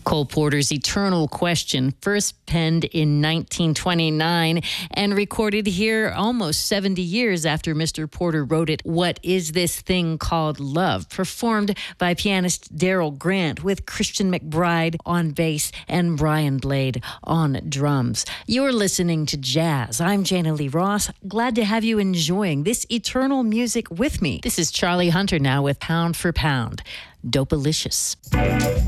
Cole Porter's Eternal Question, first penned in 1929 and recorded here almost 70 years after Mr. Porter wrote it. What is this thing called love? Performed by pianist Daryl Grant with Christian McBride on bass and Brian Blade on drums. You're listening to Jazz. I'm Jana Lee Ross. Glad to have you enjoying this eternal music with me. This is Charlie Hunter now with Pound for Pound. Dopalicious.